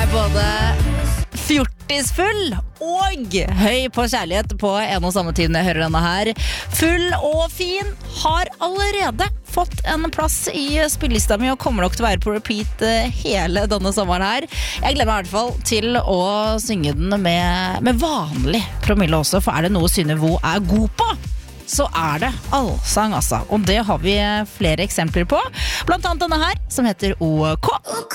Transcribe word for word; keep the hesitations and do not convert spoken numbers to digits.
både fjortisfull og høy på kjærlighet på en og samme tid når jeg hører denne her. Full og fin har allerede fått en plass i spillelista mi og kommer nok til å være på repeat hele denne sommeren her. Jeg gleder meg i hvert fall til å synge den med, med vanlig promille også, for er det noe Synne Vo er god på, så er det allsang altså. Og det har vi flere eksempler på. Blant annet denne her, som heter OK.